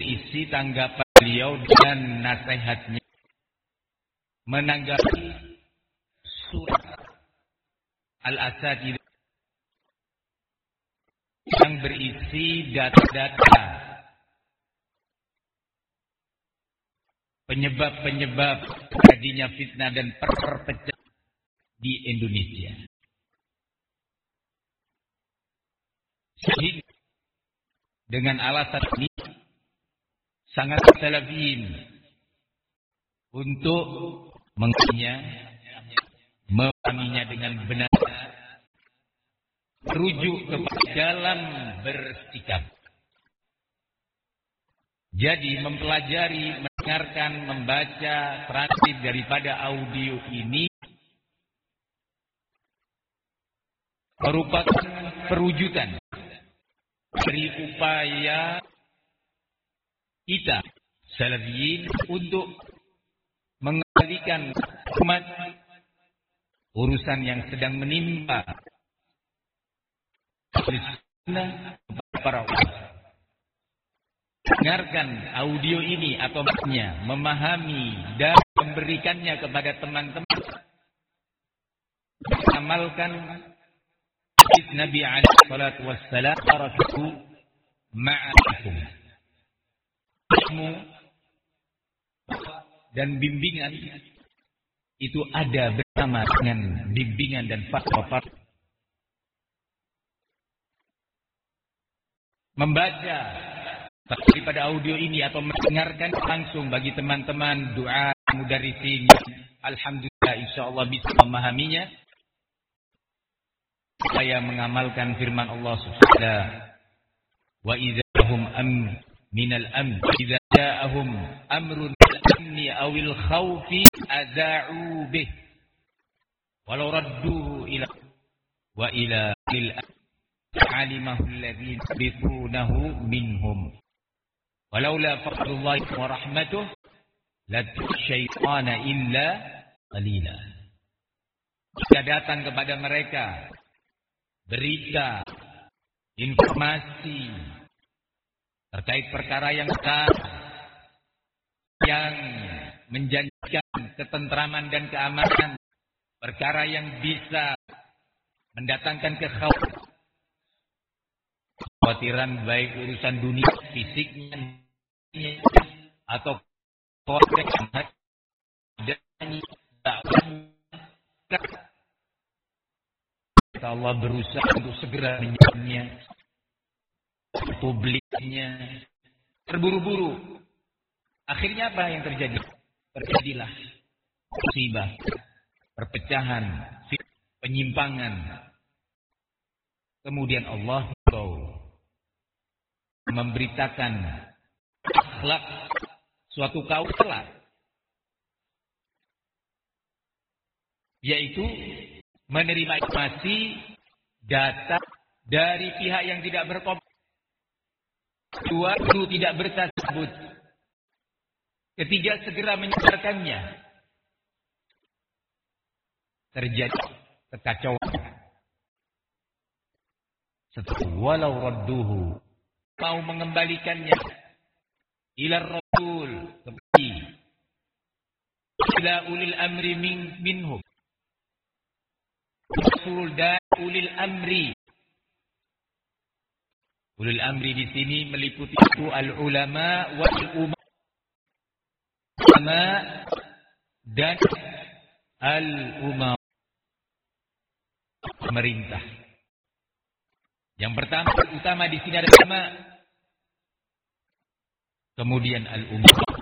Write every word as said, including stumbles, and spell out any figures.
isi tanggapan beliau dan nasihatnya menanggapi surat Al-Asatidzah yang berisi data-data penyebab-penyebab terjadinya fitnah dan perpecahan di Indonesia. Sehingga dengan alasan ini sangat salafiyin untuk mengenainya, memahaminya dengan benar, merujuk kepada dalam bersikap. Jadi mempelajari, mendengarkan, membaca transkrip daripada audio ini merupakan perwujudan dari upaya kita salafiyin untuk mengalihkan umat urusan yang sedang menimpa para ulama. Dengarkan audio ini atau maknya, memahami dan memberikannya kepada teman-teman, amalkan hadis Nabi alaihi salatu wassalam, "Barakatu ma'akum." Ilmu dan bimbingan itu ada bersama dengan bimbingan dan fatwa-fatwa. Membaca daripada audio ini atau mendengarkan langsung bagi teman-teman doa mudarrisin, alhamdulillah insyaallah bisa memahaminya. Saya mengamalkan firman Allah Subhanahu wa idza hum am minal amn idza ja'ahum amrun amni awil khawfi adza'u bih walau radduhu ila wa ila lil alimahu alladhi biqunahu minhum walaula fadlullahi wa rahmatuh latsyaitana illa qalila. Jika datang kepada mereka berita, informasi terkait perkara yang besar yang menjanjikan ketentraman dan keamanan, perkara yang bisa mendatangkan kekhawatiran baik urusan dunia fisiknya atau konteks Allah berusaha untuk segera menyebutnya, publiknya terburu-buru. Akhirnya apa yang terjadi? Terjadilah musibah, perpecahan, penyimpangan. Kemudian Allah memberitakan akhlak suatu kaum telah, yaitu menerima informasi data dari pihak yang tidak berkompeten. Dua, itu tidak bertasabut. Ketiga, segera menyebarkannya. Terjadi kekacauan. Setelah walau radduhu, mau mengembalikannya ila rasul, ila ulil amri min, minhum. Rasul dan ulil amri. Ulil amri di sini meliputi itu al-ulama wal umma. Ulama dan al-umma. Pemerintah. Yang pertama utama di sini ada ulama. Kemudian al-umma.